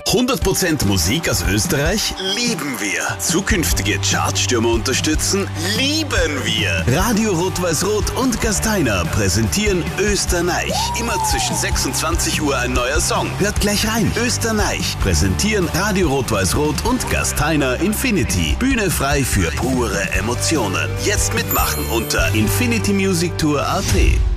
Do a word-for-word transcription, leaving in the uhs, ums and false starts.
hundert Prozent Musik aus Österreich? Lieben wir. Zukünftige Chartstürmer unterstützen? Lieben wir. Radio Rot-Weiß-Rot und Gasteiner präsentieren Österneich. Immer zwischen sechsundzwanzig Uhr ein neuer Song. Hört gleich rein. Österneich präsentieren Radio Rot-Weiß-Rot und Gasteiner Infinity. Bühne frei für pure Emotionen. Jetzt mitmachen unter infinitymusictour punkt at.